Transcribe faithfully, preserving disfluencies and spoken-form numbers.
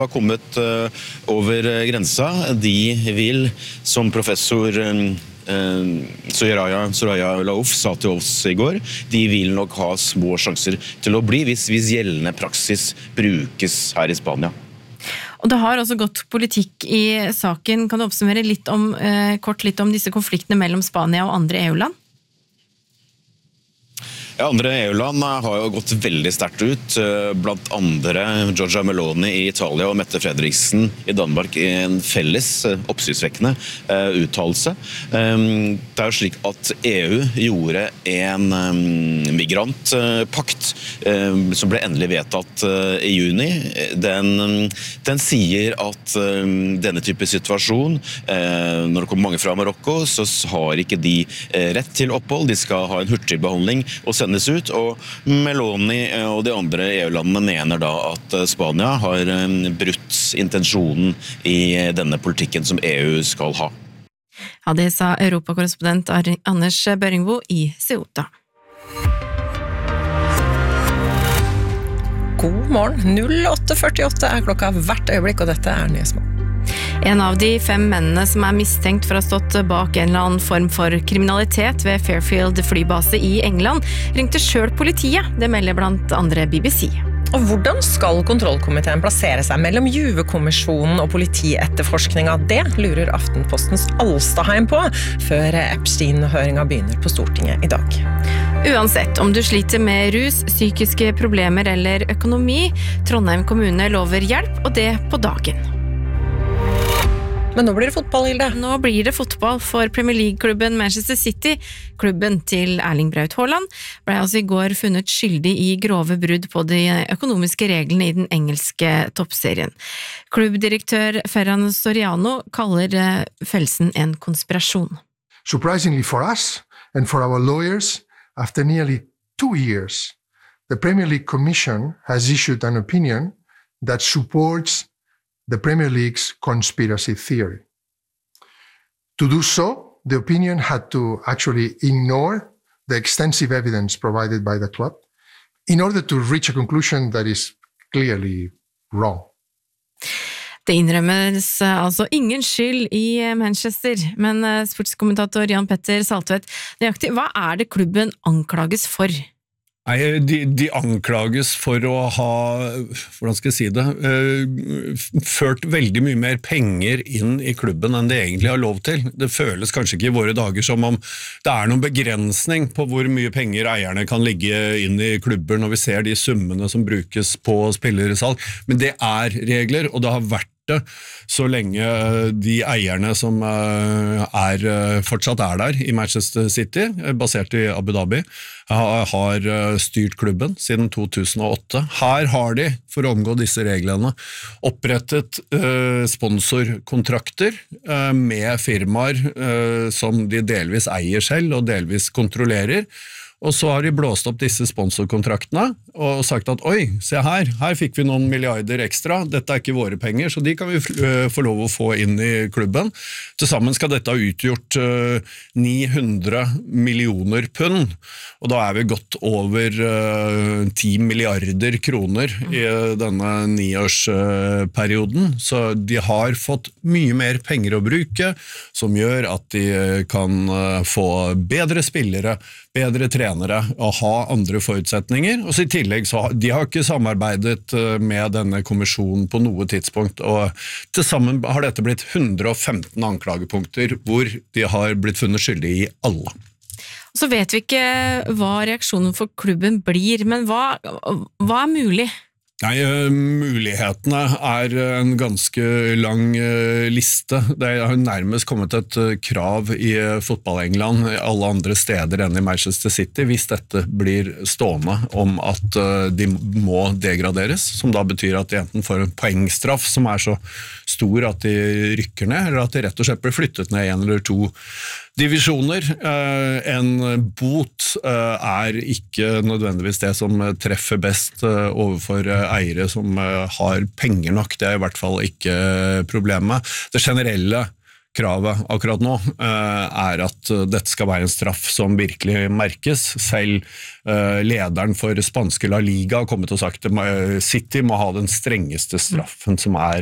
har kommet over grensa. De vil, som professor Soraya, Soraya Laouf sa til oss i går, de vil nok ha små sjanser til å bli hvis, hvis gjeldende praksis brukes her i Spania. Og det har også gått politikk i saken. Kan du oppsummere litt om, eh, kort litt om disse konfliktene mellom Spania og andre E U-land? Ja, andre E U-land har jo gått veldig sterkt ut, blant andre Giorgia Meloni i Italia og Mette Frederiksen i Danmark i en felles oppsiktsvekkende uttalelse. Det er jo slik at E U gjorde en migrantpakt som ble endelig vedtatt i juni. Den, den sier at denne type situasjon, når det kommer mange fra Marokko, så har ikke de rett til opphold, de skal ha en hurtig behandling og sendes ut, og Meloni og de andre E U-landene mener da at Spania har brutt intensjonen i denne politikken som E U skal ha. Ja, det sa Europakorrespondent Anders Børingbo i Ceuta. God morgen, null åtte førtiåtte er klokka hvert øyeblikk, og dette er Nyhetsmorgen. En av de fem mennene som er mistenkt for å ha stått bak en eller annen form for kriminalitet ved Fairfield flybase i England, ringte selv politiet, det melder blant andre B B C. Og hvordan skal kontrollkomiteen plassere seg mellom Juve-kommisjonen og politietterforskninga? Det lurer Aftenpostens Alstaheim på, før Epstein-høringa begynner på Stortinget i dag. Uansett, om du sliter med rus, psykiske problemer eller økonomi, Trondheim kommune lover hjelp, og det på dagen. Men nå blir det fotball, Hilde. Nå blir det fotball for Premier League-klubben Manchester City. Klubben til Erling Braut Haaland ble altså i går funnet skyldig i grove brudd på de økonomiske reglene i den engelske toppserien. Klubbdirektør Ferran Soriano kaller fellelsen en konspirasjon. Surprisingly for us and for our lawyers, after nearly two years, the Premier League Commission has issued an opinion that supports the Premier League's conspiracy theory. To do so, the opinion had to actually ignore the extensive evidence provided by the club in order to reach a conclusion that is clearly wrong. Det innrømmes altså ingen skyld i Manchester, men sportskommentator Jan Petter Saltvedt, nøyaktig, hva er det klubben anklages for? Nei, de, de anklages for å ha, hvordan skal jeg si det, uh, ført veldig mye mer penger inn i klubben enn det egentlig har lov til. Det føles kanskje ikke i våre dager som om det er noen begrensning på hvor mye penger eierne kan ligge inn i klubber når vi ser de summene som brukes på spillersalg. Men det er regler, og det har vært så lenge de eierne som er, fortsatt er der i Manchester City, basert i Abu Dhabi, har styrt klubben siden to tusen og åtte. Her har de, for å omgå disse reglene, opprettet sponsorkontrakter med firmaer som de delvis eier selv og delvis kontrollerer. Og så har de blåst opp disse sponsorkontraktene og sagt at oi, se her, her fikk vi noen milliarder ekstra, dette er ikke våre penger, så de kan vi få lov å få inn i klubben. Tilsammen skal dette ha utgjort ni hundre millioner pund, og da er vi godt over ti milliarder kroner i denne niårsperioden, så de har fått mye mer penger å bruke, som gjør at de kan få bedre spillere, bedre trenere og ha andre forutsetninger, og så i tillegg så har, de har ikke samarbeidet med denne kommisjonen på noe tidspunkt, og til sammen har dette blitt hundre og femten anklagepunkter hvor de har blitt funnet skyldig i alle. Så vet vi ikke hva reaksjonen for klubben blir, men hva, hva er mulig? Nei, mulighetene er en ganske lang liste. Det har nærmest kommet et krav i fotball-England, alle andre steder enn i Manchester City, hvis dette blir stående om at de må degraderes, som da betyr at de enten får en poengstraff som er så stor at de rykker ned, eller at de rett og slett blir flyttet ned en eller to divisjoner. En bot er ikke nødvendigvis det som treffer best overfor eiere som har penger nok. Det er i hvert fall ikke problemet. Det generelle kravet akkurat nå er at dette skal være en straff som virkelig merkes. Selv lederen for spanske La Liga har kommet og sagt at City må ha den strengeste straffen som er